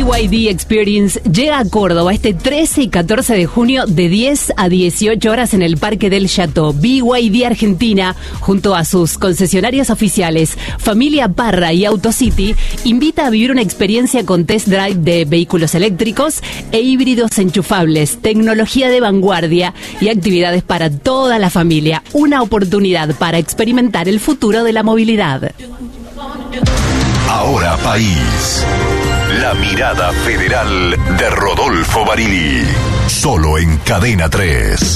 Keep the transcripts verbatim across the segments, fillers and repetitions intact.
Y D Experience llega a Córdoba este trece y catorce de junio de diez a dieciocho horas en el Parque del Chateau. B Y D Argentina, junto a sus concesionarios oficiales, Familia Parra y AutoCity, invita a vivir una experiencia con test drive de vehículos eléctricos e híbridos enchufables, tecnología de vanguardia y actividades para toda la familia. Una oportunidad para experimentar el futuro de la movilidad. Ahora País. La mirada federal de Rodolfo Barili. Solo en Cadena tres.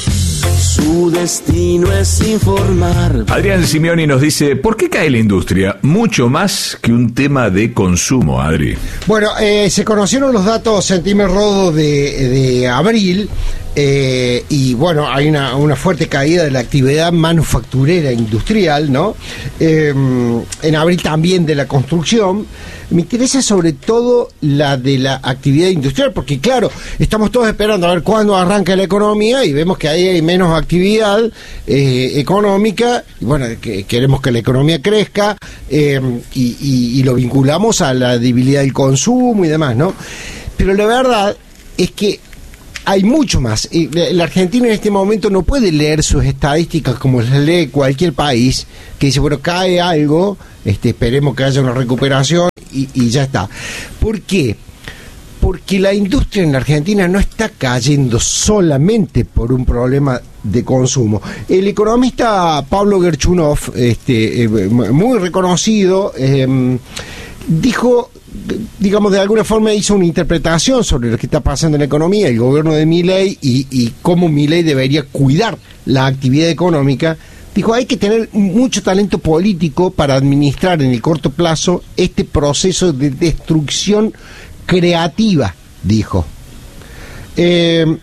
Su destino es informar. Adrián Simeoni nos dice, ¿por qué cae la industria? Mucho más que un tema de consumo, Adri. Bueno, eh, se conocieron los datos Centime Rodo de, de abril. Eh, y bueno, hay una, una fuerte caída de la actividad manufacturera industrial, ¿no? Eh, en abril también de la construcción. Me interesa sobre todo la de la actividad industrial, porque claro, estamos todos esperando a ver cuándo arranca la economía y vemos que ahí hay menos actividad eh, económica, y bueno, que queremos que la economía crezca eh, y, y, y lo vinculamos a la debilidad del consumo y demás, ¿no? Pero la verdad es que hay mucho más. La Argentina en este momento no puede leer sus estadísticas como las lee cualquier país, que dice, bueno, cae algo, este, esperemos que haya una recuperación y, y ya está. ¿Por qué? Porque la industria en la Argentina no está cayendo solamente por un problema de consumo. El economista Pablo Gerchunov, este, eh, muy reconocido, eh, dijo, digamos, de alguna forma hizo una interpretación sobre lo que está pasando en la economía, el gobierno de Milei y, y cómo Milei debería cuidar la actividad económica. Dijo, hay que tener mucho talento político para administrar en el corto plazo este proceso de destrucción creativa, dijo. Eh,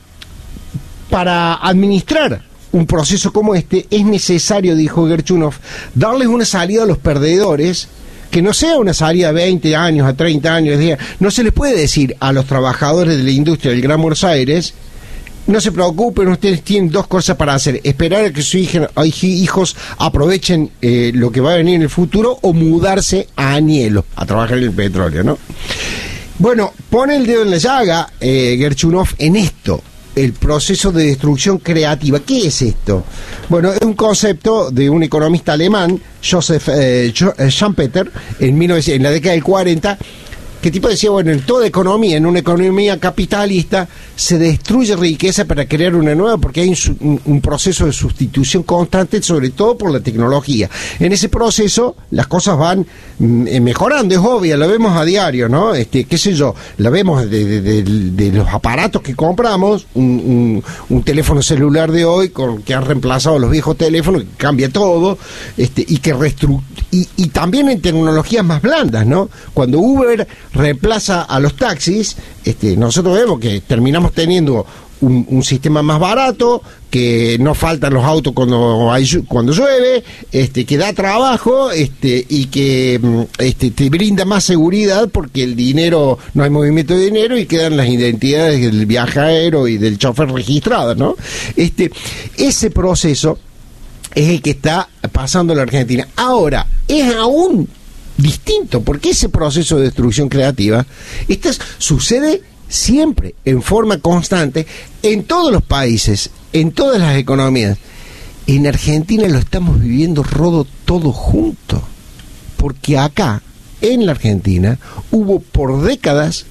para administrar un proceso como este es necesario, dijo Gerchunov, darles una salida a los perdedores, que no sea una salida a veinte años, a treinta años. No se les puede decir a los trabajadores de la industria del Gran Buenos Aires, no se preocupen, ustedes tienen dos cosas para hacer: esperar a que sus hijos aprovechen eh, lo que va a venir en el futuro, o mudarse a Anielo a trabajar en el petróleo, ¿no? Bueno, pone el dedo en la llaga eh, Gerchunov en esto, el proceso de destrucción creativa. ¿Qué es esto? Bueno, es un concepto de un economista alemán, Joseph eh, Schumpeter, en, mil novecientos, en la década del cuarenta, que tipo decía, bueno, en toda economía, en una economía capitalista, se destruye riqueza para crear una nueva, porque hay un, un proceso de sustitución constante, sobre todo por la tecnología. En ese proceso, las cosas van mm, mejorando, es obvio, lo vemos a diario, ¿no? Este, qué sé yo, la vemos de, de, de, de los aparatos que compramos, un, un, un teléfono celular de hoy, con que han reemplazado los viejos teléfonos, que cambia todo, este, y que restru y, y también en tecnologías más blandas, ¿no? Cuando Uber reemplaza a los taxis, este, nosotros vemos que terminamos teniendo un, un sistema más barato, que no faltan los autos cuando hay, cuando llueve, este, que da trabajo, este, y que este, te brinda más seguridad, porque el dinero, no hay movimiento de dinero y quedan las identidades del viajero y del chofer registradas, ¿no? Este, ese proceso es el que está pasando en la Argentina. Ahora, es aún distinto, porque ese proceso de destrucción creativa esto sucede siempre, en forma constante, en todos los países, en todas las economías. En Argentina lo estamos viviendo, Rodo, todo junto, porque acá, en la Argentina, hubo por décadas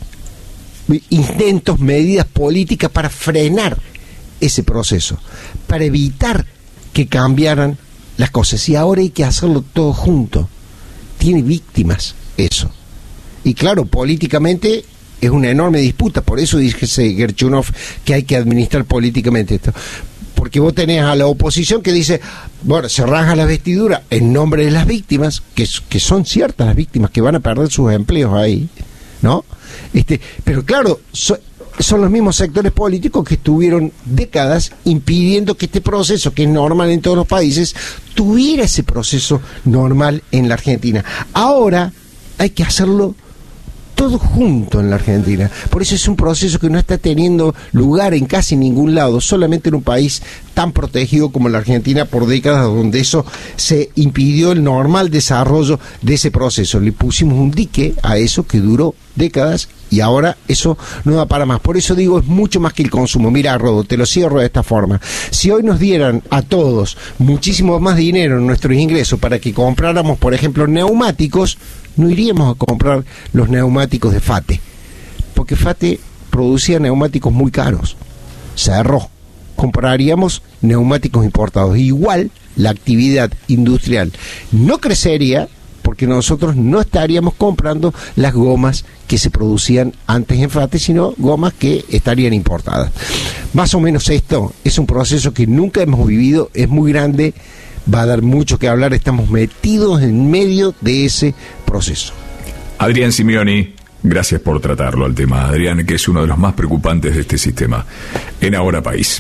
intentos, medidas políticas para frenar ese proceso, para evitar que cambiaran las cosas, y ahora hay que hacerlo todo junto. Tiene víctimas eso, y claro, políticamente es una enorme disputa. Por eso dice Gerchunov que hay que administrar políticamente esto, porque vos tenés a la oposición que dice, bueno, se rasga la vestidura en nombre de las víctimas, que, que son ciertas las víctimas que van a perder sus empleos ahí, ¿no? Este, pero claro, so, son los mismos sectores políticos que estuvieron décadas impidiendo que este proceso, que es normal en todos los países, tuviera ese proceso normal en la Argentina. Ahora hay que hacerlo todo junto en la Argentina. Por eso es un proceso que no está teniendo lugar en casi ningún lado, solamente en un país tan protegido como la Argentina por décadas, donde eso se impidió el normal desarrollo de ese proceso. Le pusimos un dique a eso que duró décadas, y ahora eso no da para más. Por eso digo, es mucho más que el consumo. Mira, Rodo, te lo cierro de esta forma. Si hoy nos dieran a todos muchísimo más dinero en nuestros ingresos para que compráramos, por ejemplo, neumáticos, no iríamos a comprar los neumáticos de Fate, porque Fate producía neumáticos muy caros. Cerró. Compraríamos neumáticos importados. Igual la actividad industrial no crecería, porque nosotros no estaríamos comprando las gomas que se producían antes en Fate, sino gomas que estarían importadas. Más o menos esto es un proceso que nunca hemos vivido, es muy grande, va a dar mucho que hablar, estamos metidos en medio de ese proceso. Adrián Simeoni, gracias por tratarlo al tema, Adrián, que es uno de los más preocupantes de este sistema. En Ahora País.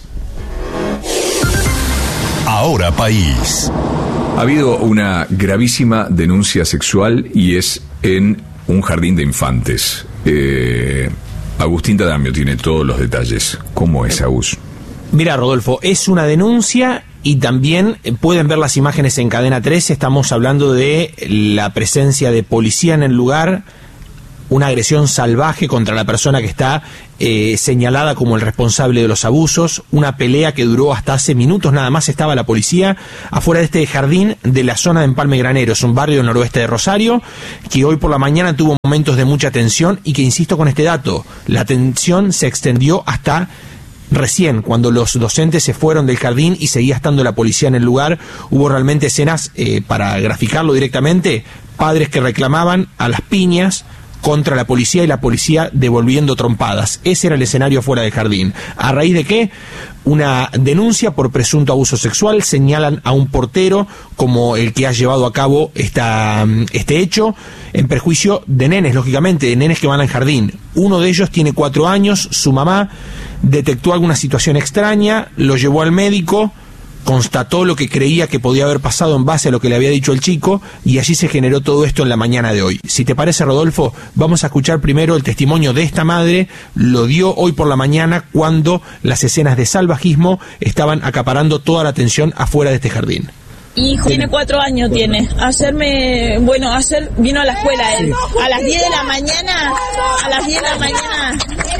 Ahora País. Ha habido una gravísima denuncia sexual y es en un jardín de infantes. Eh, Agustín Tadamio tiene todos los detalles. ¿Cómo es, Agus? Mira, Rodolfo, es una denuncia y también pueden ver las imágenes en Cadena tres. Estamos hablando de la presencia de policía en el lugar, una agresión salvaje contra la persona que está eh, señalada como el responsable de los abusos, una pelea que duró hasta hace minutos nada más. Estaba la policía afuera de este jardín de la zona de Empalme Granero, es un barrio del noroeste de Rosario, que hoy por la mañana tuvo momentos de mucha tensión y que, insisto con este dato, la tensión se extendió hasta recién, cuando los docentes se fueron del jardín y seguía estando la policía en el lugar. Hubo realmente escenas, eh, para graficarlo directamente, padres que reclamaban a las piñas contra la policía y la policía devolviendo trompadas. Ese era el escenario fuera del jardín. ¿A raíz de qué? Una denuncia por presunto abuso sexual. Señalan a un portero como el que ha llevado a cabo esta, este hecho, en perjuicio de nenes, lógicamente, de nenes que van al jardín. Uno de ellos tiene cuatro años, su mamá detectó alguna situación extraña, lo llevó al médico, constató lo que creía que podía haber pasado en base a lo que le había dicho el chico, y allí se generó todo esto en la mañana de hoy. Si te parece, Rodolfo, vamos a escuchar primero el testimonio de esta madre. Lo dio hoy por la mañana cuando las escenas de salvajismo estaban acaparando toda la atención afuera de este jardín. Hijo, tiene cuatro años, tiene. Ayer me, bueno, ayer vino a la escuela él. A las diez de la mañana, a las diez de la mañana.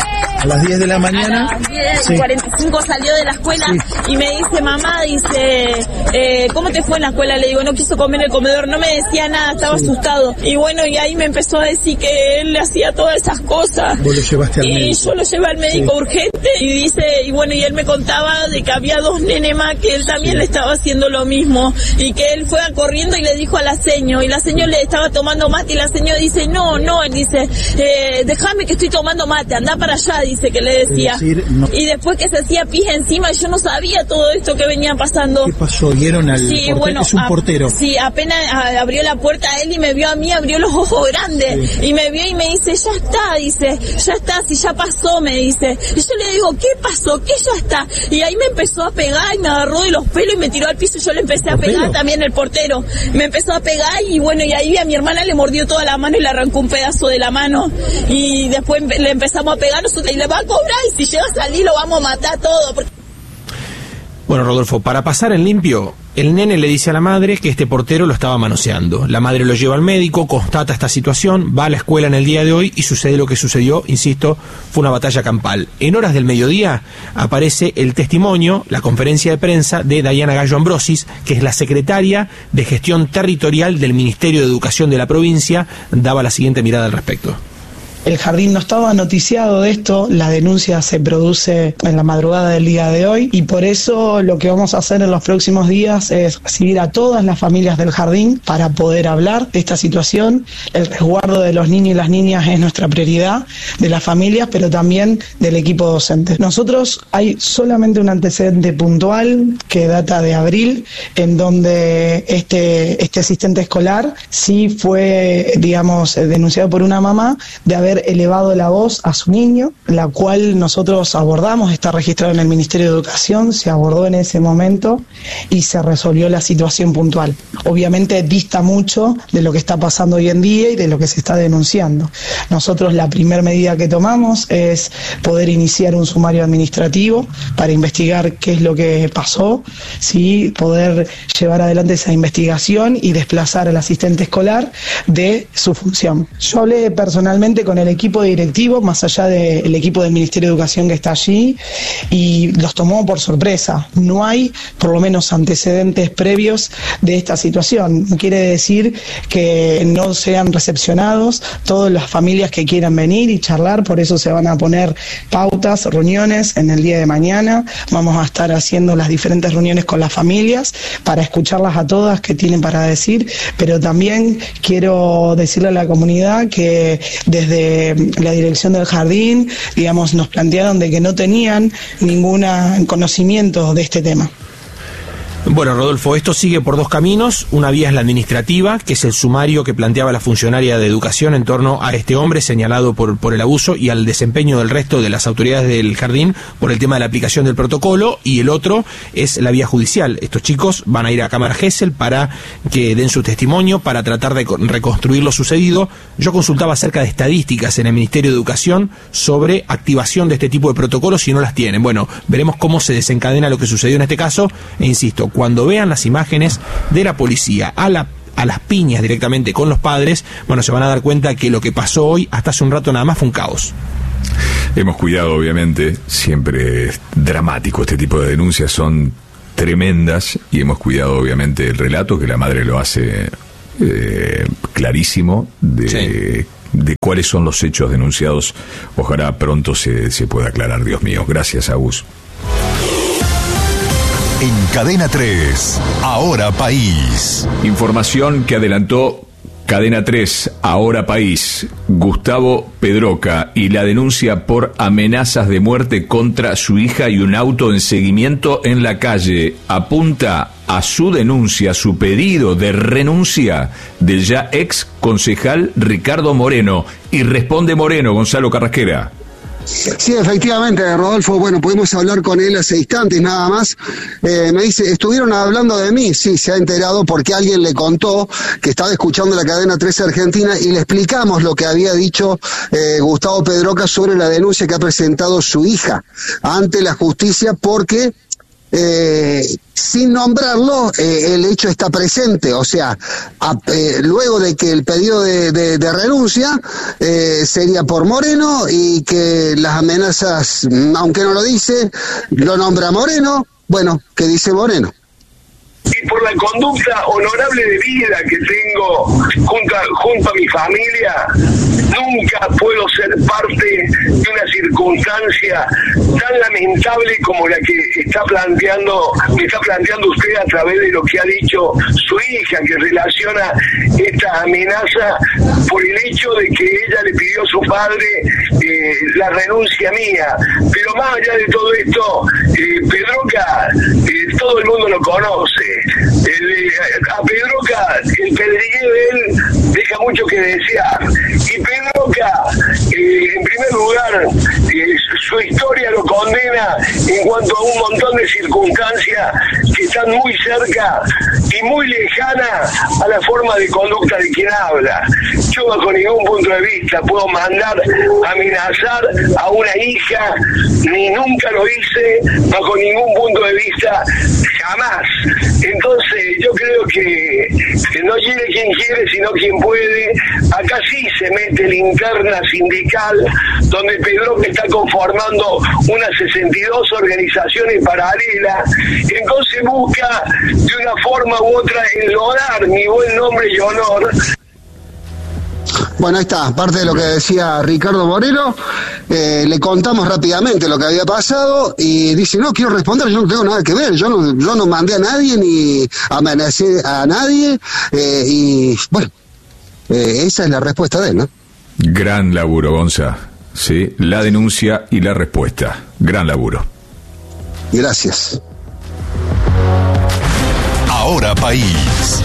A las diez de la mañana. A las diez y cuarenta y cinco salió de la escuela, sí. Y me dice, mamá, dice, eh, ¿cómo te fue en la escuela? Le digo, no quiso comer en el comedor, no me decía nada, estaba sí. asustado. Y bueno, y ahí me empezó a decir que él le hacía todas esas cosas. Vos lo llevaste al y médico. yo lo llevé al médico sí. urgente, y dice, y bueno, y él me contaba de que había dos nenes más que él también sí. le estaba haciendo lo mismo. Y que él fue corriendo y le dijo a la seño, y la seño le estaba tomando mate, y la seño dice, no, no, él dice, eh, déjame que estoy tomando mate, anda para allá, dice que le decía. Decir, no. Y después que se hacía pis encima, y yo no sabía todo esto que venía pasando. ¿Qué pasó? ¿Vieron al sí, portero? Bueno, es un a, portero. Sí, apenas a, abrió la puerta a él y me vio a mí, abrió los ojos grandes, sí. y me vio y me dice, ya está, dice, ya está, si ya pasó, me dice. Y yo le digo, ¿qué pasó? ¿Qué ya está? Y ahí me empezó a pegar y me agarró de los pelos y me tiró al piso, y yo le empecé a pegar también. El portero me empezó a pegar, y bueno, y ahí a mi hermana le mordió toda la mano y le arrancó un pedazo de la mano, y después le empezamos a pegar nosotros, y le va a cobrar, y si llega a salir lo vamos a matar todo. Porque... Bueno, Rodolfo, para pasar en limpio, el nene le dice a la madre que este portero lo estaba manoseando. La madre lo lleva al médico, constata esta situación, va a la escuela en el día de hoy y sucede lo que sucedió. Insisto, fue una batalla campal. En horas del mediodía aparece el testimonio, la conferencia de prensa de Dayana Gallo Ambrosis, que es la secretaria de Gestión Territorial del Ministerio de Educación de la provincia. Daba la siguiente mirada al respecto. El jardín no estaba noticiado de esto, la denuncia se produce en la madrugada del día de hoy, y por eso lo que vamos a hacer en los próximos días es recibir a todas las familias del jardín para poder hablar de esta situación. El resguardo de los niños y las niñas es nuestra prioridad, de las familias, pero también del equipo docente. Nosotros hay solamente un antecedente puntual que data de abril, en donde este, este asistente escolar sí fue, digamos, denunciado por una mamá de haber elevado la voz a su niño, la cual nosotros abordamos, está registrado en el Ministerio de Educación, se abordó en ese momento y se resolvió la situación puntual. Obviamente dista mucho de lo que está pasando hoy en día y de lo que se está denunciando. Nosotros la primera medida que tomamos es poder iniciar un sumario administrativo para investigar qué es lo que pasó, ¿sí? Poder llevar adelante esa investigación y desplazar al asistente escolar de su función. Yo hablé personalmente con el el equipo directivo, más allá del equipo del Ministerio de Educación que está allí, y los tomó por sorpresa. No hay, por lo menos, antecedentes previos de esta situación. No quiere decir que no sean recepcionados todas las familias que quieran venir y charlar, por eso se van a poner pautas, reuniones en el día de mañana. Vamos a estar haciendo las diferentes reuniones con las familias para escucharlas a todas que tienen para decir, pero también quiero decirle a la comunidad que desde la dirección del jardín, digamos, nos plantearon de que no tenían ningún conocimiento de este tema. Bueno, Rodolfo, esto sigue por dos caminos. Una vía es la administrativa, que es el sumario que planteaba la funcionaria de educación en torno a este hombre señalado por, por el abuso y al desempeño del resto de las autoridades del jardín por el tema de la aplicación del protocolo, y el otro es la vía judicial. Estos chicos van a ir a Cámara Gesell para que den su testimonio, para tratar de reconstruir lo sucedido. Yo consultaba acerca de estadísticas en el Ministerio de Educación sobre activación de este tipo de protocolos y no las tienen. Bueno, veremos cómo se desencadena lo que sucedió en este caso, e insisto, cuando vean las imágenes de la policía a la a las piñas directamente con los padres, bueno, se van a dar cuenta que lo que pasó hoy, hasta hace un rato nada más, fue un caos. Hemos cuidado, obviamente, siempre es dramático, este tipo de denuncias son tremendas, y hemos cuidado, obviamente, el relato, que la madre lo hace eh, clarísimo, de... Sí. de cuáles son los hechos denunciados. Ojalá pronto se, se pueda aclarar, Dios mío. Gracias, Agus. En Cadena tres, Ahora País. Información que adelantó Cadena tres, Ahora País. Gustavo Pedroca y la denuncia por amenazas de muerte contra su hija y un auto en seguimiento en la calle. Apunta a su denuncia, su pedido de renuncia del ya ex concejal Ricardo Moreno. Y responde Moreno, Gonzalo Carrasquera. Sí, efectivamente, Rodolfo, bueno, pudimos hablar con él hace instantes nada más. Eh, me dice, estuvieron hablando de mí. Sí, se ha enterado porque alguien le contó que estaba escuchando la cadena trece Argentina y le explicamos lo que había dicho eh, Gustavo Pedroca sobre la denuncia que ha presentado su hija ante la justicia, porque Eh, sin nombrarlo, eh, el hecho está presente, o sea, a, eh, luego de que el pedido de, de, de renuncia eh, sería por Moreno, y que las amenazas, aunque no lo dice, lo nombra Moreno. Bueno, ¿qué dice Moreno? Y por la conducta honorable de vida que tengo junto a, junto a mi familia, nunca puedo ser parte de una circunstancia tan lamentable como la que está planteando, me está planteando usted a través de lo que ha dicho su hija, que relaciona esta amenaza por el hecho de que ella le pidió a su padre eh, la renuncia mía. Pero más allá de todo esto, eh, Pedroca, eh, todo el mundo lo conoce. El, a Pedroca, el pedregueo de él deja mucho que desear. Y Pedroca, eh, en primer lugar, eh, su historia lo condena en cuanto a un montón de circunstancias que están muy cerca y muy lejanas a la forma de conducta de quien habla. Yo bajo ningún punto de vista puedo mandar amenazar a una hija, ni nunca lo hice, bajo ningún punto de vista, jamás. Entonces yo creo que, que no quiere quien quiere, sino quien puede. Acá sí se mete linterna sindical, donde Pedroca está conformando unas sesenta y dos organizaciones paralelas. Entonces busca de una forma u otra enlodar mi buen nombre y honor. Bueno, ahí está, parte de lo que decía Ricardo Moreno. Eh, le contamos rápidamente lo que había pasado y dice, no, quiero responder, yo no tengo nada que ver, yo no, yo no mandé a nadie ni amenacé a nadie, eh, y bueno, eh, esa es la respuesta de él, ¿no? Gran laburo, Gonza, sí, la denuncia y la respuesta, gran laburo. Gracias. Ahora País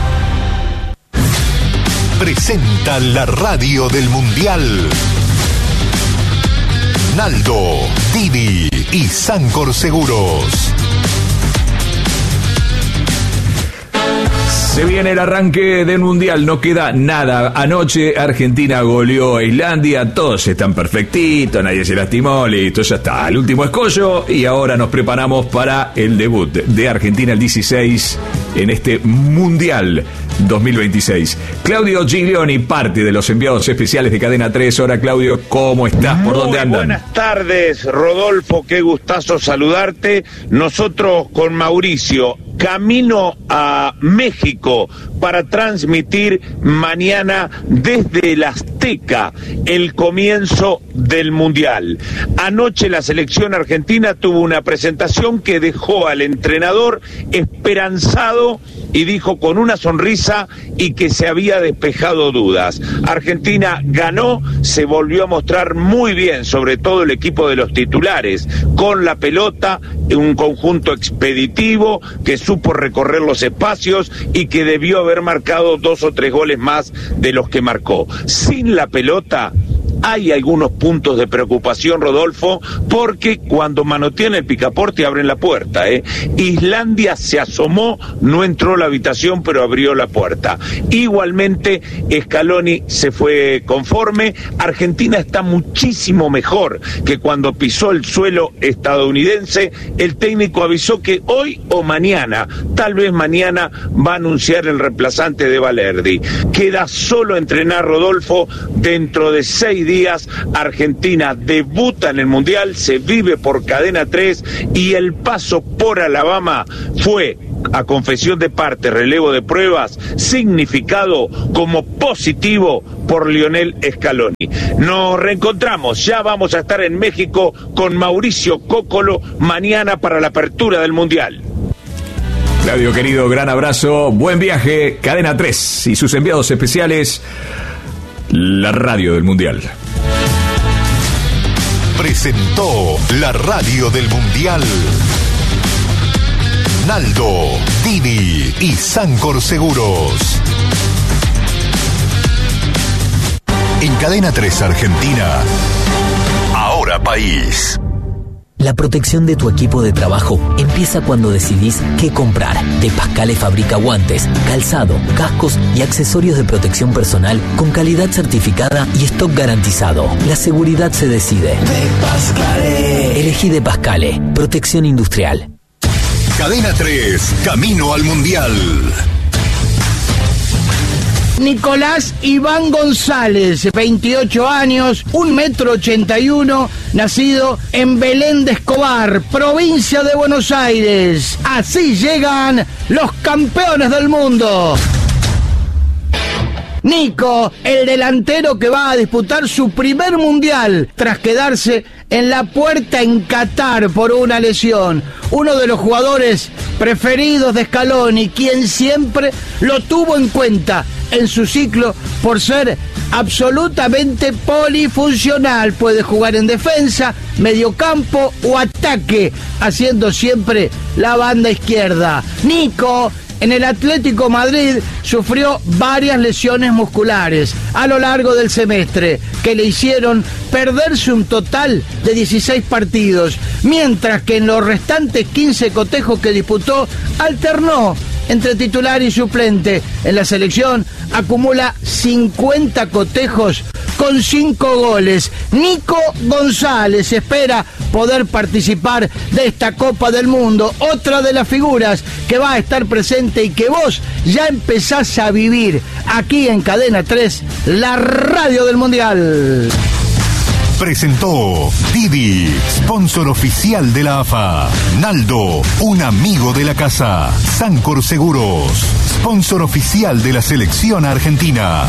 presenta la radio del Mundial. Naldo, Didi y Sancor Seguros. Se viene el arranque del Mundial, no queda nada. Anoche Argentina goleó a Islandia, todos están perfectitos, nadie se lastimó, listo, ya está. El último escollo y ahora nos preparamos para el debut de Argentina el dieciséis en este Mundial dos mil veintiséis. Claudio Giglioni, parte de los enviados especiales de Cadena tres. Hola Claudio, ¿cómo estás? ¿Por Muy dónde andan? Buenas tardes, Rodolfo, qué gustazo saludarte. Nosotros con Mauricio, camino a México para transmitir mañana desde el Azteca el comienzo del Mundial. Anoche la selección argentina tuvo una presentación que dejó al entrenador esperanzado y dijo con una sonrisa y que se había despejado dudas. Argentina ganó, se volvió a mostrar muy bien, sobre todo el equipo de los titulares, con la pelota, un conjunto expeditivo que supo recorrer los espacios y que debió haber marcado dos o tres goles más de los que marcó. Sin la pelota hay algunos puntos de preocupación, Rodolfo, porque cuando manotean el picaporte abren la puerta, ¿eh? Islandia se asomó, no entró a la habitación, pero abrió la puerta. Igualmente, Scaloni se fue conforme. Argentina está muchísimo mejor que cuando pisó el suelo estadounidense. El técnico avisó que hoy o mañana, tal vez mañana, va a anunciar el reemplazante de Valerdi. Queda solo entrenar, Rodolfo. Dentro de seis días Argentina debuta en el Mundial, se vive por Cadena tres y el paso por Alabama fue, a confesión de parte, relevo de pruebas, significado como positivo por Lionel Scaloni. Nos reencontramos, ya vamos a estar en México con Mauricio Cóccolo mañana para la apertura del Mundial. Claudio querido, gran abrazo, buen viaje. Cadena tres y sus enviados especiales, la radio del Mundial. Presentó la radio del Mundial Naldo, Dini y Sancor Seguros. En Cadena tres Argentina, ahora país. La protección de tu equipo de trabajo empieza cuando decidís qué comprar. De Pascale fabrica guantes, calzado, cascos y accesorios de protección personal con calidad certificada y stock garantizado. La seguridad se decide. De Pascale. Elegí De Pascale. Protección industrial. Cadena tres, camino al Mundial. Nicolás Iván González, veintiocho años, un metro ochenta y uno, nacido en Belén de Escobar, provincia de Buenos Aires. Así llegan los campeones del mundo. Nico, el delantero que va a disputar su primer mundial tras quedarse en la puerta en Qatar por una lesión. Uno de los jugadores preferidos de Scaloni, quien siempre lo tuvo en cuenta en su ciclo por ser absolutamente polifuncional. Puede jugar en defensa, mediocampo o ataque, haciendo siempre la banda izquierda. Nico, en el Atlético Madrid, sufrió varias lesiones musculares a lo largo del semestre que le hicieron perderse un total de dieciséis partidos, mientras que en los restantes quince cotejos que disputó alternó entre titular y suplente. En la selección acumula cincuenta cotejos con cinco goles. Nico González espera poder participar de esta Copa del Mundo, otra de las figuras que va a estar presente y que vos ya empezás a vivir aquí en Cadena tres, la radio del Mundial. Presentó Didi, sponsor oficial de la A F A. Naldo, un amigo de la casa. Sancor Seguros, sponsor oficial de la selección argentina.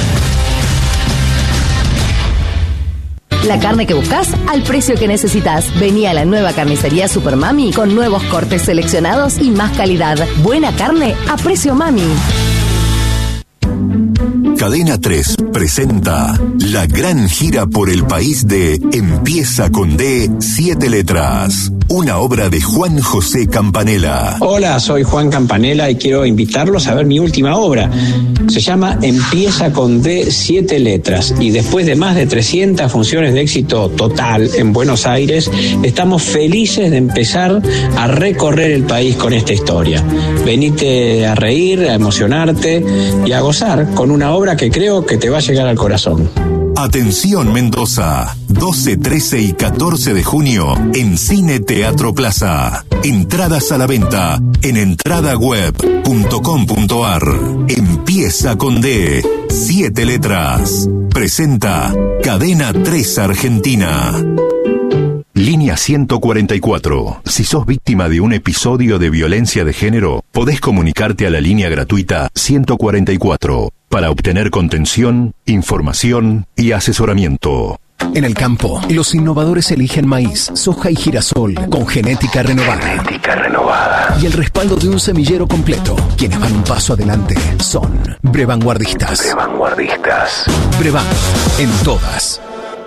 La carne que buscas al precio que necesitas. Vení a la nueva carnicería Super Mami con nuevos cortes seleccionados y más calidad. Buena carne a precio Mami. Cadena tres presenta la gran gira por el país de Empieza con D, siete letras. Una obra de Juan José Campanella. Hola, soy Juan Campanella y quiero invitarlos a ver mi última obra. Se llama Empieza con D, siete letras. Y después de más de trescientas funciones de éxito total en Buenos Aires, estamos felices de empezar a recorrer el país con esta historia. Venite a reír, a emocionarte y a gozar con una obra que creo que te va a llegar al corazón. Atención Mendoza, doce, trece y catorce de junio en Cine Teatro Plaza. Entradas a la venta en entradaweb punto com punto ar. Empieza con D, siete letras. Presenta Cadena tres Argentina. Línea ciento cuarenta y cuatro. Si sos víctima de un episodio de violencia de género, podés comunicarte a la línea gratuita ciento cuarenta y cuatro para obtener contención, información y asesoramiento. En el campo, los innovadores eligen maíz, soja y girasol con genética renovada. Genética renovada. Y el respaldo de un semillero completo. Quienes van un paso adelante son Brevanguardistas. Brevanguardistas. Brevan, en todas.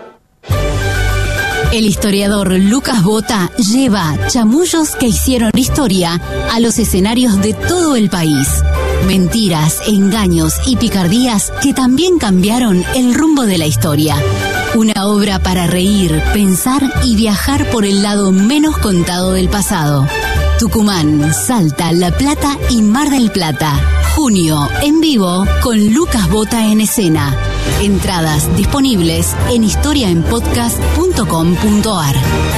El historiador Lucas Bota lleva chamullos que hicieron historia a los escenarios de todo el país. Mentiras, engaños y picardías que también cambiaron el rumbo de la historia. Una obra para reír, pensar y viajar por el lado menos contado del pasado. Tucumán, Salta, La Plata y Mar del Plata. Junio, en vivo, con Lucas Bota en escena. Entradas disponibles en historia en podcast punto com punto ar.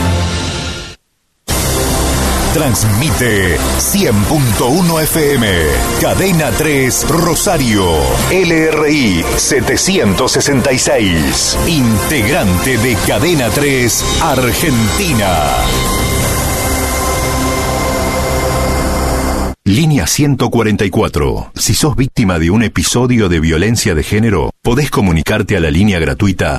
Transmite cien punto uno F M, Cadena tres Rosario, L R I setecientos sesenta y seis, integrante de Cadena tres Argentina. Línea ciento cuarenta y cuatro. Si sos víctima de un episodio de violencia de género, podés comunicarte a la línea gratuita